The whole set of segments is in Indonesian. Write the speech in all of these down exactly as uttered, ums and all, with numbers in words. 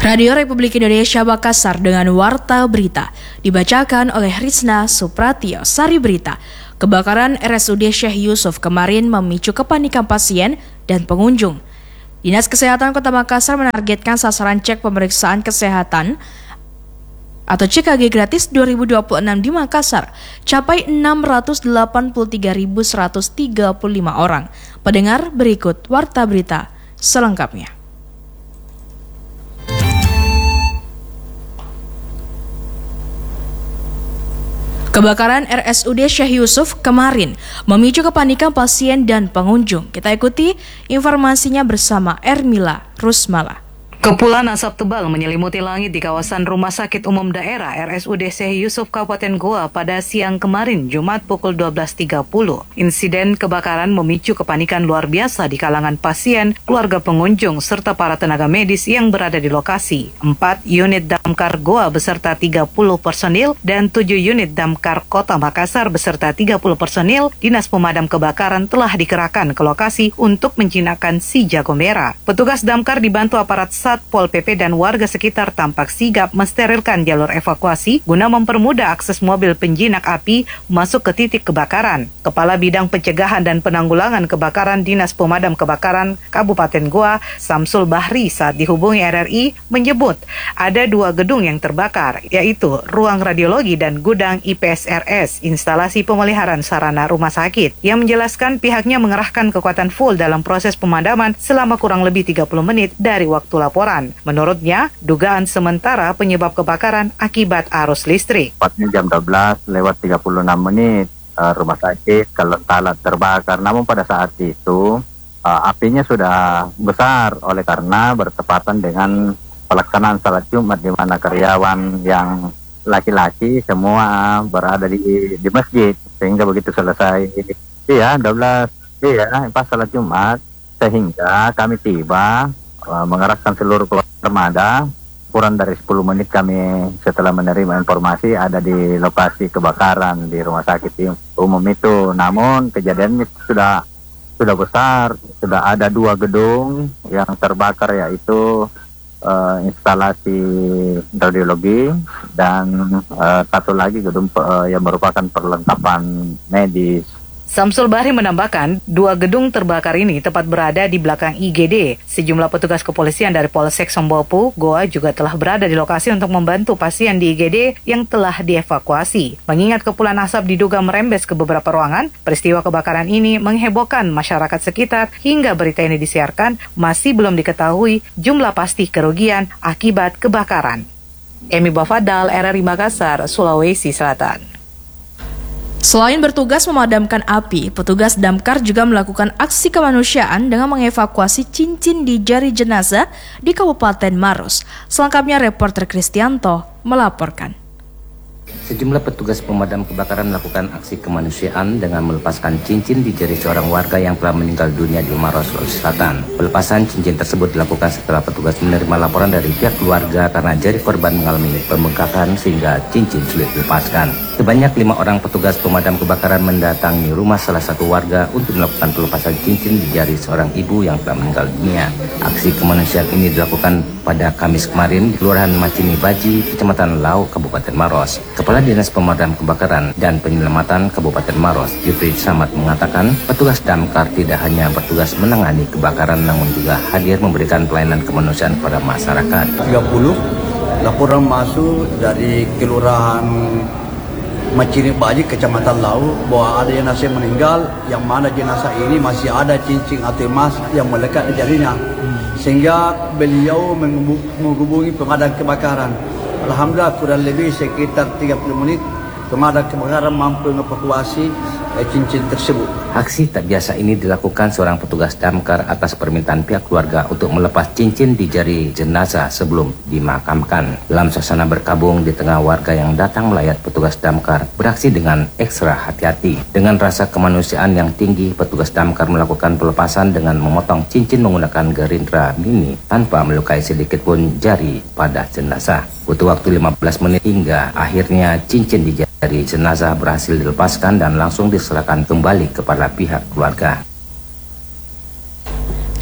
Radio Republik Indonesia Makassar dengan Warta Berita dibacakan oleh Rizna Supratio Sari Berita. Kebakaran R S U D Syekh Yusuf kemarin memicu kepanikan pasien dan pengunjung. Dinas Kesehatan Kota Makassar menargetkan sasaran cek pemeriksaan kesehatan atau C K G gratis dua ribu dua puluh enam di Makassar capai enam ratus delapan puluh tiga ribu seratus tiga puluh lima orang. Pendengar, berikut Warta Berita selengkapnya. Kebakaran R S U D Syekh Yusuf kemarin memicu kepanikan pasien dan pengunjung. Kita ikuti informasinya bersama Ermila Rusmala. Kepulan asap tebal menyelimuti langit di kawasan Rumah Sakit Umum Daerah R S U D Syekh Yusuf Kabupaten Goa pada siang kemarin, Jumat pukul dua belas tiga puluh. Insiden kebakaran memicu kepanikan luar biasa di kalangan pasien, keluarga pengunjung, serta para tenaga medis yang berada di lokasi. Empat unit damkar Goa beserta tiga puluh personil dan tujuh unit damkar Kota Makassar beserta tiga puluh personil Dinas Pemadam Kebakaran telah dikerahkan ke lokasi untuk menjinakkan si jago merah. Petugas damkar dibantu aparat Satpol P P dan warga sekitar tampak sigap mensterilkan jalur evakuasi guna mempermudah akses mobil penjinak api masuk ke titik kebakaran. Kepala Bidang Pencegahan dan Penanggulangan Kebakaran Dinas Pemadam Kebakaran Kabupaten Goa, Samsul Bahri, saat dihubungi R R I menyebut ada dua gedung yang terbakar, yaitu ruang radiologi dan gudang I P S R S, instalasi pemeliharaan sarana rumah sakit, yang menjelaskan pihaknya mengerahkan kekuatan full dalam proses pemadaman selama kurang lebih tiga puluh menit dari waktu laporan. Menurutnya, dugaan sementara penyebab kebakaran akibat arus listrik. Tepatnya jam dua belas lewat tiga puluh enam menit, uh, rumah sakit kalau talat terbakar. Namun pada saat itu uh, apinya sudah besar oleh karena bertepatan dengan pelaksanaan salat Jumat, di mana karyawan yang laki-laki semua berada di di masjid, sehingga begitu selesai iya dua belas iya pas salat Jumat, sehingga kami tiba uh, mengerahkan seluruh armada. Kurang dari sepuluh menit kami setelah menerima informasi ada di lokasi kebakaran di rumah sakit umum itu. Namun kejadiannya sudah sudah besar, sudah ada dua gedung yang terbakar, yaitu uh, instalasi radiologi dan uh, satu lagi gedung uh, yang merupakan perlengkapan medis. Samsul Bahri menambahkan, dua gedung terbakar ini tepat berada di belakang I G D. Sejumlah petugas kepolisian dari Polsek Sombopu, Goa juga telah berada di lokasi untuk membantu pasien di I G D yang telah dievakuasi. Mengingat kepulan asap diduga merembes ke beberapa ruangan, peristiwa kebakaran ini menghebohkan masyarakat sekitar hingga berita ini disiarkan masih belum diketahui jumlah pasti kerugian akibat kebakaran. Emi Bafadal, R R I Makassar, Sulawesi Selatan. Selain bertugas memadamkan api, petugas damkar juga melakukan aksi kemanusiaan dengan mengevakuasi cincin di jari jenazah di Kabupaten Maros. Selengkapnya reporter Kristianto melaporkan. Sejumlah petugas pemadam kebakaran melakukan aksi kemanusiaan dengan melepaskan cincin di jari seorang warga yang telah meninggal dunia di Maros, Sulawesi Selatan. Pelepasan cincin tersebut dilakukan setelah petugas menerima laporan dari pihak keluarga karena jari korban mengalami pembengkakan sehingga cincin sulit dilepaskan. Sebanyak lima orang petugas pemadam kebakaran mendatangi rumah salah satu warga untuk melakukan pelepasan cincin di jari seorang ibu yang telah meninggal dunia. Aksi kemanusiaan ini dilakukan pada Kamis kemarin di Kelurahan Macini Baji, Kecamatan Lau, Kabupaten Maros. Kepala Dinas Pemadam Kebakaran dan Penyelamatan Kabupaten Maros, Yutri Samad, mengatakan petugas damkar tidak hanya bertugas menangani kebakaran namun juga hadir memberikan pelayanan kemanusiaan kepada masyarakat. tiga puluh laporan masuk dari Kelurahan Macini Baji, Kecamatan Lau, bahwa ada jenazah meninggal yang mana jenazah ini masih ada cincin atau emas yang melekat di jarinya. Sehingga beliau menghubungi pemadam kebakaran. Alhamdulillah kurang lebih sekitar tiga puluh menit pemadam kebakaran mampu mengevakuasi eh, cincin tersebut. Aksi tak biasa ini dilakukan seorang petugas damkar atas permintaan pihak keluarga untuk melepas cincin di jari jenazah sebelum dimakamkan. Dalam suasana berkabung di tengah warga yang datang melayat, petugas damkar beraksi dengan ekstra hati-hati. Dengan rasa kemanusiaan yang tinggi, petugas damkar melakukan pelepasan dengan memotong cincin menggunakan gerindra mini tanpa melukai sedikit pun jari pada jenazah. Butuh waktu lima belas menit hingga akhirnya cincin di jari jenazah berhasil dilepaskan dan langsung diserahkan kembali kepada pihak keluarga.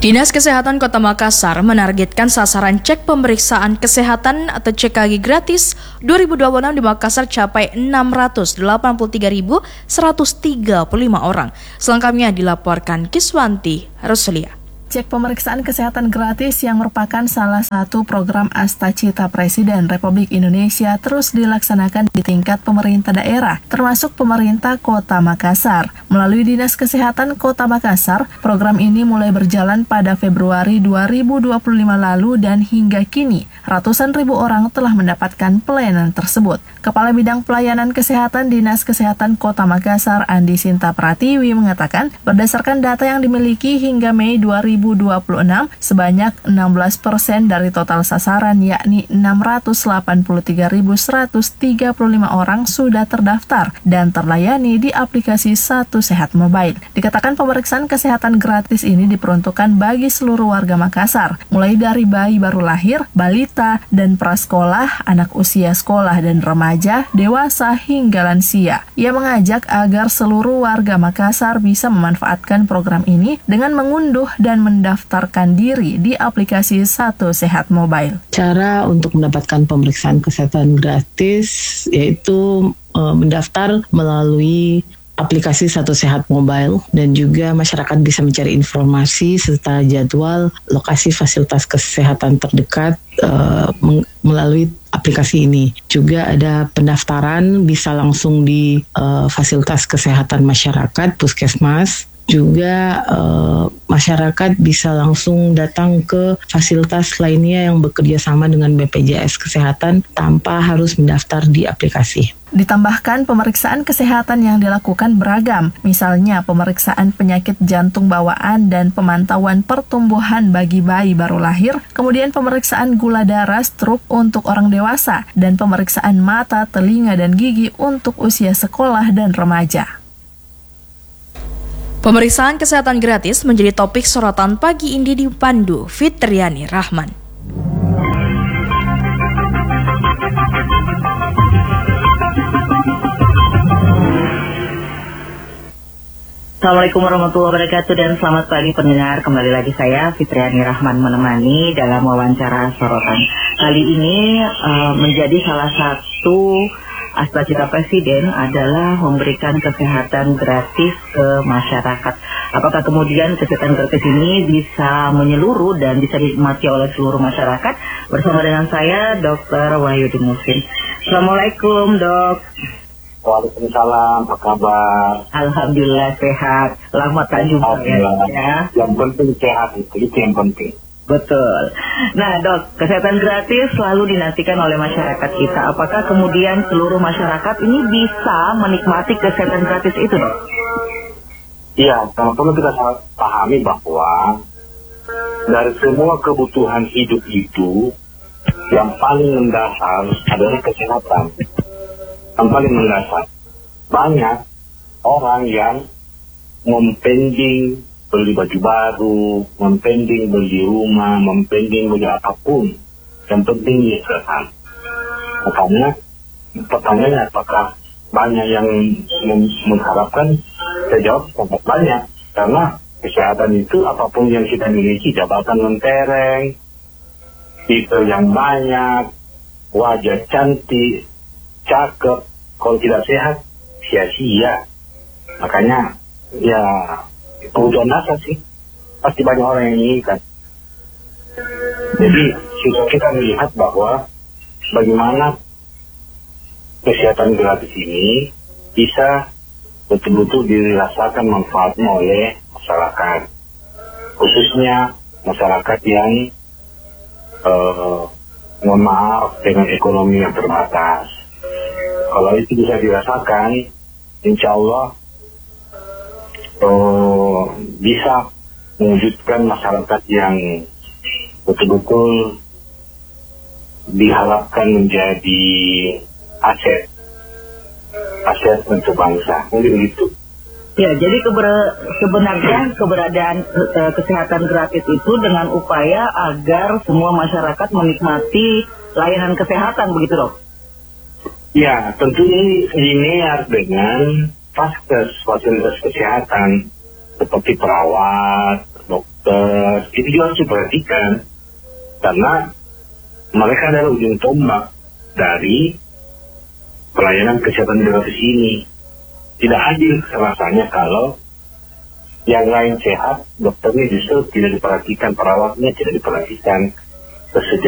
Dinas Kesehatan Kota Makassar menargetkan sasaran cek pemeriksaan kesehatan atau C K G gratis dua ribu dua puluh enam di Makassar capai enam ratus delapan puluh tiga ribu seratus tiga puluh lima orang. Selengkapnya dilaporkan Kiswanti Ruslia. Cek pemeriksaan kesehatan gratis yang merupakan salah satu program Astacita Presiden Republik Indonesia terus dilaksanakan di tingkat pemerintah daerah, termasuk pemerintah Kota Makassar. Melalui Dinas Kesehatan Kota Makassar, program ini mulai berjalan pada Februari dua ribu dua puluh lima lalu dan hingga kini ratusan ribu orang telah mendapatkan pelayanan tersebut. Kepala Bidang Pelayanan Kesehatan Dinas Kesehatan Kota Makassar, Andi Sinta Pratiwi, mengatakan berdasarkan data yang dimiliki hingga Mei dua ribu dua puluh enam, sebanyak enam belas persen dari total sasaran yakni enam ratus delapan puluh tiga ribu seratus tiga puluh lima orang sudah terdaftar dan terlayani di aplikasi Satu Sehat Mobile. Dikatakan pemeriksaan kesehatan gratis ini diperuntukkan bagi seluruh warga Makassar, mulai dari bayi baru lahir, balita, dan prasekolah, anak usia sekolah dan remaja, dewasa hingga lansia. Ia mengajak agar seluruh warga Makassar bisa memanfaatkan program ini dengan mengunduh dan mendaftarkan diri di aplikasi Satu Sehat Mobile. Cara untuk mendapatkan pemeriksaan kesehatan gratis yaitu e, mendaftar melalui aplikasi Satu Sehat Mobile, dan juga masyarakat bisa mencari informasi serta jadwal lokasi fasilitas kesehatan terdekat e, meng- melalui aplikasi ini. Juga ada pendaftaran bisa langsung di e, fasilitas kesehatan masyarakat, puskesmas. Juga uh, masyarakat bisa langsung datang ke fasilitas lainnya yang bekerja sama dengan B P J S Kesehatan tanpa harus mendaftar di aplikasi. Ditambahkan pemeriksaan kesehatan yang dilakukan beragam, misalnya pemeriksaan penyakit jantung bawaan dan pemantauan pertumbuhan bagi bayi baru lahir, kemudian pemeriksaan gula darah, stroke untuk orang dewasa, dan pemeriksaan mata, telinga, dan gigi untuk usia sekolah dan remaja. Pemeriksaan kesehatan gratis menjadi topik sorotan pagi ini di Pandu Fitriani Rahman. Assalamualaikum warahmatullahi wabarakatuh dan selamat pagi pendengar. Kembali lagi saya Fitriani Rahman menemani dalam wawancara sorotan. Kali ini uh, menjadi salah satu Astacita Presiden adalah memberikan kesehatan gratis ke masyarakat. Apakah kemudian kesehatan gratis ini bisa menyeluruh dan bisa dinikmati oleh seluruh masyarakat? Bersama dengan saya, Dokter Wahyudi Musin. Assalamualaikum, Dok. Waalaikumsalam, apa kabar? Alhamdulillah sehat. Lama tak jumpa ya. Yang penting sehat itu, itu yang penting. Betul. Nah, Dok, kesehatan gratis selalu dinantikan oleh masyarakat kita. Apakah kemudian seluruh masyarakat ini bisa menikmati kesehatan gratis itu, Dok? Iya, karena perlu kita pahami bahwa dari semua kebutuhan hidup itu, yang paling mendasar adalah kesehatan. Yang paling mendasar. Banyak orang yang mempending beli baju baru, mempending beli rumah, mempending beli apapun. Yang penting dia sehat. Makanya pertanyaannya apakah banyak yang mengharapkan? Saya jawab sangat banyak. Karena kesehatan itu apapun yang kita miliki, jabatan mentereng, titel yang banyak, wajah cantik, cakep, kalau tidak sehat sia-sia. Makanya ya kebutuhan dasar sih, pasti banyak orang yang inginkan. Jadi kita melihat bahwa bagaimana kesehatan gratis ini bisa betul-betul dirasakan manfaatnya oleh masyarakat, khususnya masyarakat yang uh, mohon maaf dengan ekonomi yang terbatas. Kalau itu bisa dirasakan, insya Allah Uh, bisa mewujudkan masyarakat yang betul-betul diharapkan menjadi aset aset untuk bangsa. Mungkin begitu. Ya, jadi keber- sebenarnya keberadaan uh, kesehatan gratis itu dengan upaya agar semua masyarakat menikmati layanan kesehatan, begitu, Dok? Ya, tentu ini linear dengan Faskes, fasilitas kesehatan seperti perawat, dokter, uh, itu juga harus diperhatikan karena mereka adalah ujung tombak dari pelayanan kesehatan gratis ini. Tidak adil rasanya kalau yang lain sehat, dokternya justru tidak diperhatikan, perawatnya tidak diperhatikan. Kesejahteraan